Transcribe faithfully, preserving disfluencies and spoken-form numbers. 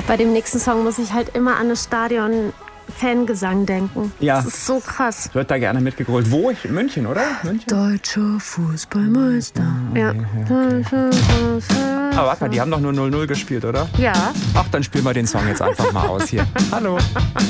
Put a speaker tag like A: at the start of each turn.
A: bei dem nächsten Song muss ich halt immer an das Stadion Fangesang denken.
B: Ja.
A: Das ist so krass.
B: Wird da gerne mitgegrölt. Wo? Ich, München, oder? München?
A: Deutscher Fußballmeister. Ja.
B: Okay. Aber warte mal, die haben doch nur null null gespielt, oder?
A: Ja.
B: Ach, dann spielen wir den Song jetzt einfach mal aus hier. Hallo.